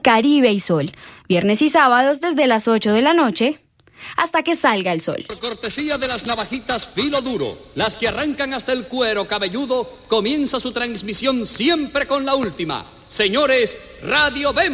Caribe y Sol, viernes y sábados desde las 8 de la noche hasta que salga el sol. Por cortesía de las navajitas Filo Duro, las que arrancan hasta el cuero cabelludo, comienza su transmisión siempre con la última. Señores, Radio Vemos.